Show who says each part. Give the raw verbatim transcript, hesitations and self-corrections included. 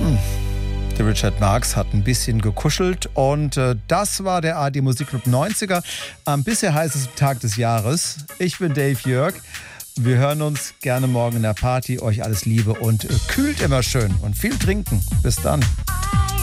Speaker 1: Der Richard Marx hat ein bisschen gekuschelt und äh, das war der A R D Musikclub neunziger am bisher heißesten Tag des Jahres. Ich bin Dave Jörg. Wir hören uns gerne morgen in der Party. Euch alles Liebe und äh, kühlt immer schön und viel trinken. Bis dann.